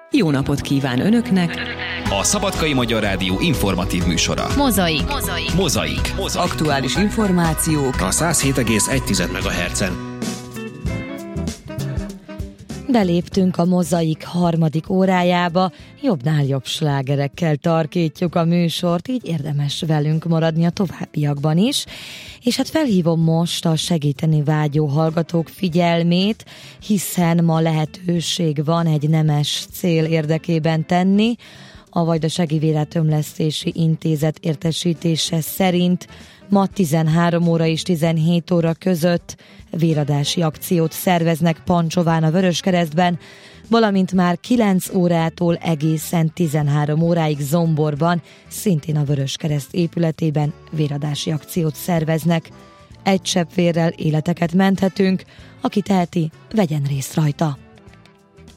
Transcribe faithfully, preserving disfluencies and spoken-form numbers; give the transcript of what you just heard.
Jó napot kíván Önöknek! A Szabadkai Magyar Rádió informatív műsora. Mozaik. Mozaik. Mozaik. Mozaik. Aktuális információk A száz hét egész egy megahertzen. Beléptünk a Mozaik harmadik órájába, jobbnál jobb slágerekkel tarkítjuk a műsort, így érdemes velünk maradni a továbbiakban is. És hát felhívom most a segíteni vágyó hallgatók figyelmét, hiszen ma lehetőség van egy nemes cél érdekében tenni. A Vajdasági Vérátömlesztési Intézet értesítése szerint ma tizenhárom óra és tizenhét óra között véradási akciót szerveznek Pancsován a Vöröskeresztben, valamint már kilenc órától egészen tizenhárom óráig Zomborban, szintén a Vöröskereszt épületében véradási akciót szerveznek. Egy csepp vérrel életeket menthetünk, aki teheti, vegyen részt rajta.